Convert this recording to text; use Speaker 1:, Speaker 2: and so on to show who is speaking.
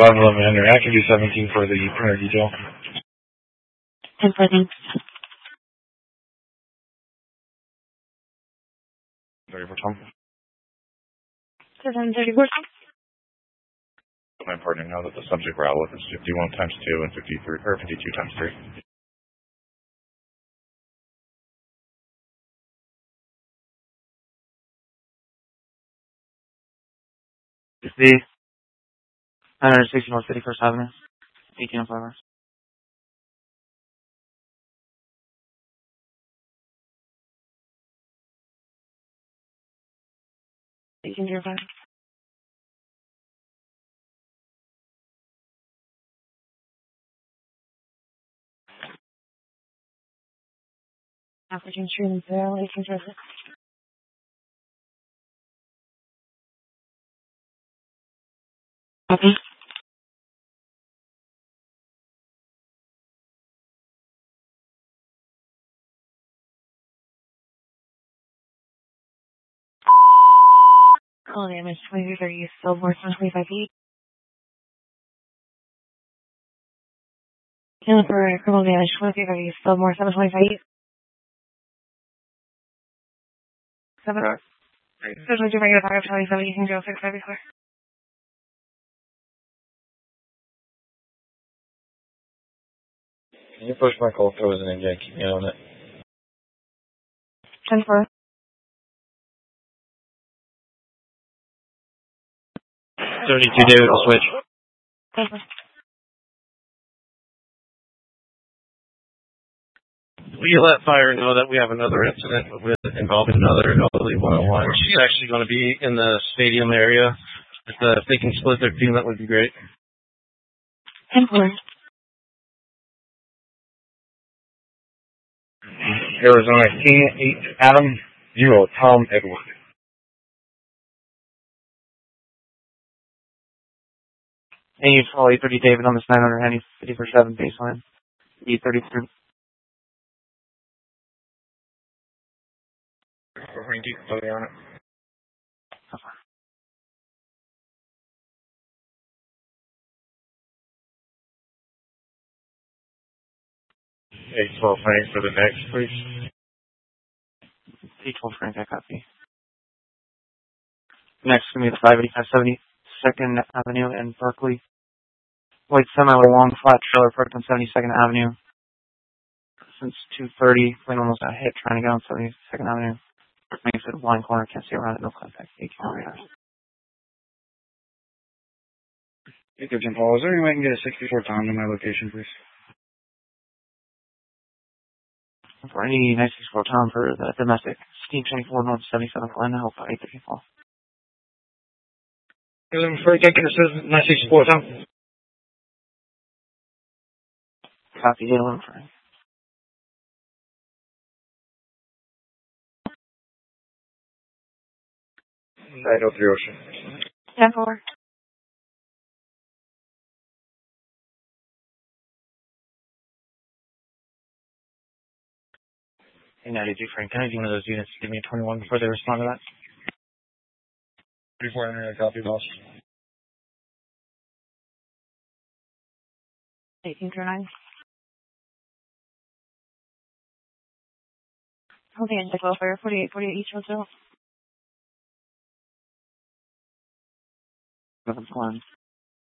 Speaker 1: 511 Henry. I can do 17 for the printer detail.
Speaker 2: 10 for thanks.
Speaker 1: 30 for Tom.
Speaker 2: 734.
Speaker 1: My partner, now that the subject we're out with is 51 times 2 and 53, or 52 times 3.
Speaker 3: The 960 North 51st Avenue, 1805 hours.
Speaker 2: 1805. African Street and Zero, 1806. Okay. Call damage 2330, still more than 25 feet. Killing for criminal damage 2330, still more than 25 feet. 7 hours. Especially do regular fire, 27, you can go 6 before.
Speaker 1: Can you push my call through as an NJ? Keep me on it.
Speaker 2: 10 4.
Speaker 3: 72 David will switch.
Speaker 2: 10 4.
Speaker 4: We let fire know that we have another incident involving another elderly 101. She's actually going to be in the stadium area. If they can split their team, that would be great.
Speaker 2: 10 4.
Speaker 1: Arizona, King 8, Adam 0, Tom Edward.
Speaker 3: And you follow 830 David on this 900 Henny 50/7 baseline. 833.
Speaker 1: We're on it. Hey, 12 Frank for the next, please.
Speaker 3: 812 Frank, I copy. Next, going to be the 585 72nd Avenue in Berkeley. White semi with a long flat trailer parked on 72nd Avenue since 2:30. Plane almost got hit trying to get on 72nd Avenue. Makes it a blind corner, can't see around it, no contact. 8 kilometers.
Speaker 1: Hey, Jim Paul, is there any way I can get a 64 Tom to my location, please?
Speaker 3: For any 964 Tom for the domestic. Steam 24 North 77th Glen, help 830 Paul.
Speaker 1: Frank, I can assist 964 Tom.
Speaker 3: Copy, 811 Frank.
Speaker 1: Idaho 3 Ocean.
Speaker 2: 10 4.
Speaker 3: Hey, 92 Frank, can I do one of those units? Give me a 21 before they respond to that.
Speaker 1: 3400, copy, boss.
Speaker 2: 1809. Okay, and check welfare 48 each hotel.
Speaker 3: 7th Glen.